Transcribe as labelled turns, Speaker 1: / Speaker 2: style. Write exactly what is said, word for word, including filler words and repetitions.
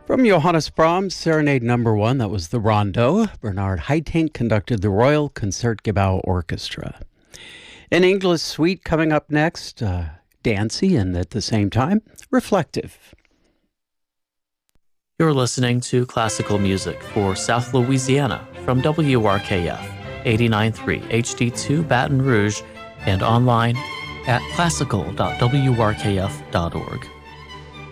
Speaker 1: From Johannes Brahms, Serenade Number One, that was the Rondo. Bernard Haitink conducted the Royal Concertgebouw Orchestra. An English suite coming up next, uh, dancey and at the same time, reflective.
Speaker 2: You're listening to classical music for South Louisiana from W R K F, eighty-nine point three H D two Baton Rouge, and online at classical dot w r k f dot org.